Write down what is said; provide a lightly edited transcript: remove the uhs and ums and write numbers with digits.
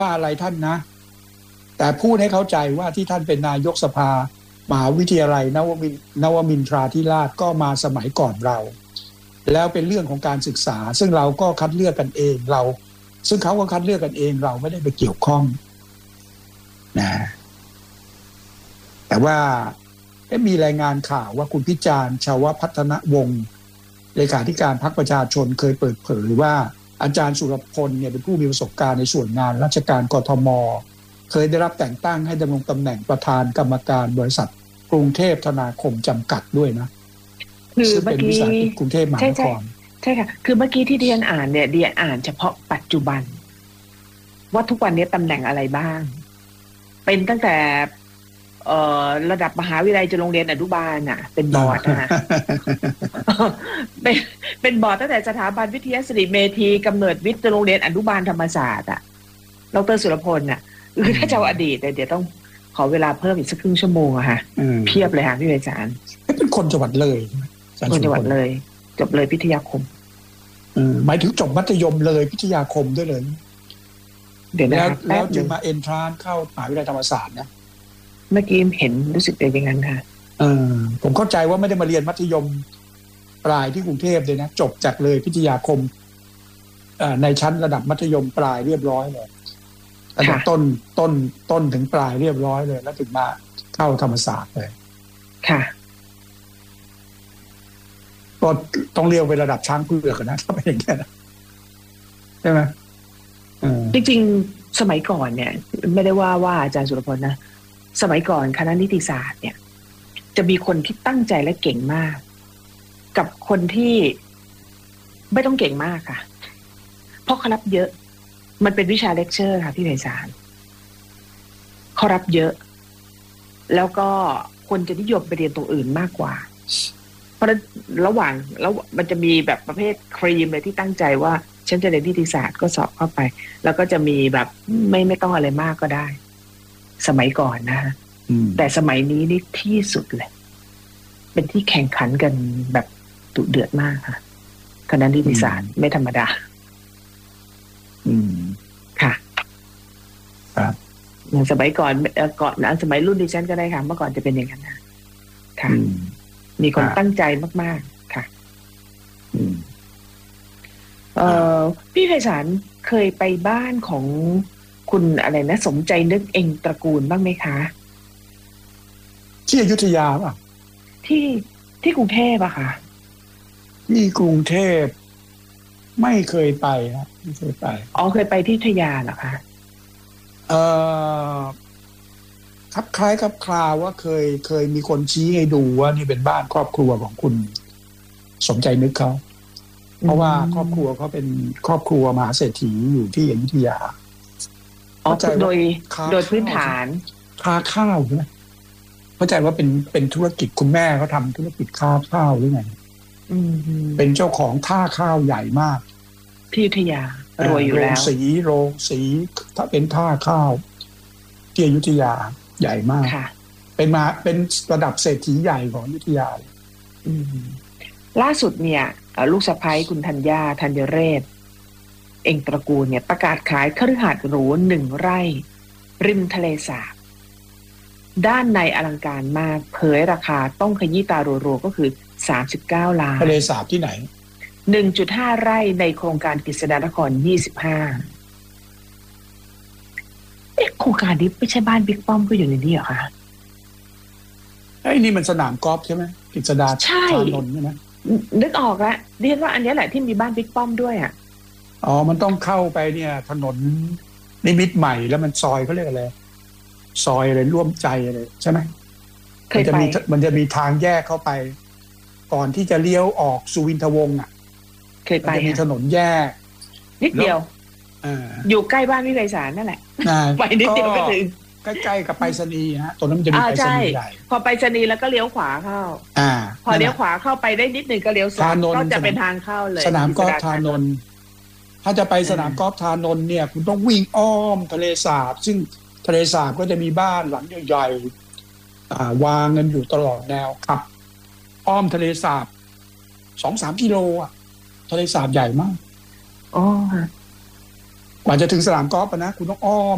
ว่าอะไรท่านนะแต่พูดให้เข้าใจว่าที่ท่านเป็นนายกสภามหาวิทยาลัยนวมินทราธิราชก็มาสมัยก่อนเราแล้วเป็นเรื่องของการศึกษาซึ่งเราก็คัดเลือกกันเองซึ่งเขาก็คัดเลือกกันเองเราไม่ได้ไปเกี่ยวข้องนะแต่ว่ามีรายงานข่าวว่าคุณพิจารณ์ชาวพัฒนวงศ์เลขาธิการพรรคประชาชนเคยเปิดเผยว่าอาจารย์สุรพลเนี่ยเป็นผู้มีประสบการณ์ในส่วนงานราชการกทมเคยได้รับแต่งตั้งให้ดำรงตำแหน่งประธานกรรมการบริษัทกรุงเทพธนาคมจำกัดด้วยนะคือเมื่อกี้กรุงเทพมหานครใช่ค่ะคือเมื่อกี้ที่เดียนอ่านเนี่ยเดียนอ่านเฉพาะปัจจุบันว่าทุกวันนี้ตำแหน่งอะไรบ้างเป็นตั้งแต่ระดับมหาวิทยาลัยจนโรงเรียนอนุบาลน่ะเป็นบอร์ดนะ เป็นบอร์ดตั้งแต่สถาบันวิทยาศิริเมธีกำเนิดวิทย์จนโรงเรียนอนุบาลธรรมศาสตร์อ่ะดร.สุรพลน่ะคือถ้าจะเอาอดีตเดี๋ยวต้องขอเวลาเพิ่มอีกสักครึ่งชั่วโมงอะค่ะเพียบเลยค่ะพี่ไพศาลเป็นคนจังหวัดเลยคนจังหวัดเลยจบเลยพิทยาคมหมายถึงจบมัธยมเลยพิทยาคมด้วยเลยเดี๋ยวนะแล้วจึงมาเอนทรานเข้ามหาวิทยาลัยธรรมศาสตร์นะเมื่อกี้เห็นรู้สึกเป็นอย่างนั้นค่ะผมเข้าใจว่าไม่ได้มาเรียนมัธยมปลายที่กรุงเทพเลยนะจบจากเลยพิทยาคมในชั้นระดับมัธยมปลายเรียบร้อยเลยตั้งแต่ต้นถึงปลายเรียบร้อยเลยแล้วถึงมาเข้าธรรมศาสตร์เลยค่ะก็ต้องเรียกเป็นระดับช้างเผือกนะถ้าเป็นอย่างนี้นะใช่ไหมจริงๆสมัยก่อนเนี่ยไม่ได้ว่าอาจารย์สุรพลนะสมัยก่อนคณะนิติศาสตร์เนี่ยจะมีคนที่ตั้งใจและเก่งมากกับคนที่ไม่ต้องเก่งมากค่ะเพราะเขารับเยอะมันเป็นวิชาเลคเชอร์ค่ะพี่ไพศาลเขารับเยอะแล้วก็คนจะนิยมไปเรียนตรงอื่นมากกว่าเพราะระหว่างแล้วมันจะมีแบบประเภทครีมเลยที่ตั้งใจว่าฉันจะเรียนนิติศาสตร์ก็สอบเข้าไปแล้วก็จะมีแบบไม่ต้องอะไรมากก็ได้สมัยก่อนนะฮะแต่สมัยนี้นี่ที่สุดเลยเป็นที่แข่งขันกันแบบดุเดือดมากค่ะคณะนิติศาสตร์ไม่ธรรมดาค่ะครับอย่างสมัยก่อนสมัยรุ่นดิฉันก็ได้ค่ะเมื่อก่อนจะเป็นอย่างนั้นนะค่ะมีคนตั้งใจมากๆค่ะพี่ไพศาลเคยไปบ้านของคุณอะไรนะสมใจนึกเองตระกูลบ้างไหมคะที่อยุธยาป่ะที่กรุงเทพอะค่ะที่กรุงเทพไม่เคยไปนะไม่เคยไปเคยไปที่อยุธยาเหรอคะครับคล้ายครับคลาว่าเคยมีคนชี้ให้ดูว่านี่เป็นบ้านครอบครัวของคุณสมใจนึกเขาเพราะว่าครอบครัวเขาเป็นครอบครัวมหาเศรษฐีอยู่ที่อยุธยาโดยพื้นฐานค้าข้าวใช่ไหมเข้าใจว่าเป็นธุรกิจคุณแม่เขาทำธุรกิจค้าข้าวหรือไงเป็นเจ้าของท่าข้าวใหญ่มากที่อยุธยารวยอยู่แล้วโรงสีถ้าเป็นท่าข้าวที่อยุธยาใหญ่มากเป็นระดับเศรษฐีใหญ่ของอยุธยาล่าสุดเนี่ยลูกสะใภ้คุณธัญเรศเองตระกูลเนี่ยประกาศขายคฤหาสน์หรู1 ไร่ริมทะเลสาบด้านในอลังการมากเผยราคาต้องขยี้ตารัวๆก็คือ39 ล้านทะเลสาบที่ไหน 1.5 ไร่ในโครงการกฤษฎานคร25โครงการนี้ไม่ใช่บ้านบิ๊กป้อมก็อยู่ในนี้เหรอคะไอ้นี่มันสนามกอล์ฟใช่ไหมกฤษฎาธานนท์ใช่ไหมนึกออกแล้วเรียกว่าอันนี้แหละที่มีบ้านบิ๊กป้อมด้วยอ่ะมันต้องเข้าไปเนี่ยถนนนิมิตรใหม่แล้วมันซอยเขาเรียกอะไรซอยอะไรร่วมใจอะไรใช่ไหมมันจะมีทางแยกเข้าไปก่อนที่จะเลี้ยวออกสุวินทวงศ์อ่ะเคยไปจะมีถนนแยกนิดเดียวอยู่ใกล้บ้านพี่ไพศาลนั่นแหละไปนิดเดียวก็ถึงใกล้ๆกับไปรษณีย์ฮะตรงนั้นมันจะมีไปรษณีย์ใหญ่พอไปรษณีย์แล้วก็เลี้ยวขวาเข้าพอเลี้ยวขวาเข้าไปได้นิดนึงก็เลี้ยวซ้ายก็จะเป็นทางเข้าเลยสนามกอล์ฟธานนท์ถ้าจะไปสนามกอล์ฟธานนท์เนี่ยคุณต้องวิ่งอ้อมทะเลสาบซึ่งทะเลสาบก็จะมีบ้านหลังใหญ่ๆวางกันอยู่ตลอดแนวขับอ้อมทะเลสาบ 2-3 กิโลอ่ะทะเลสาบใหญ่มากกว่าจะถึงสนามกอล์ฟนะคุณต้องอ้อม